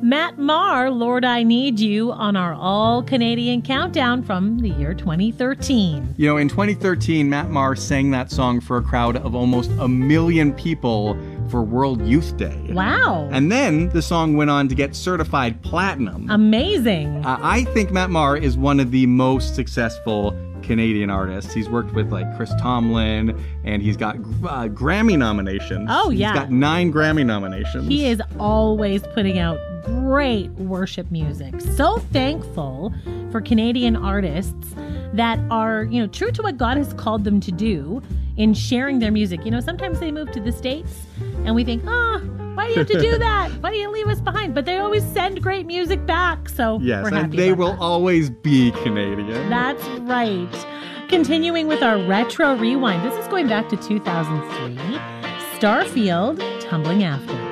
Matt Maher, Lord I Need You, on our all-Canadian countdown from the year 2013. You know, in 2013, Matt Maher sang that song for a crowd of almost 1 million people for World Youth Day. Wow. And then the song went on to get certified platinum. Amazing. I think Matt Maher is one of the most successful Canadian artists. He's worked with like Chris Tomlin, and he's got Grammy nominations. Oh, yeah. He's got 9 Grammy nominations. He is always putting out great worship music. So thankful for Canadian artists that are, you know, true to what God has called them to do in sharing their music. You know, sometimes they move to the States and we think, why do you have to do that? Why do you leave us behind? But they always send great music back. So yes, we're happy and they about will that. always be Canadian. That's right. Continuing with our retro rewind. This is going back to 2003. Starfield, Tumbling After.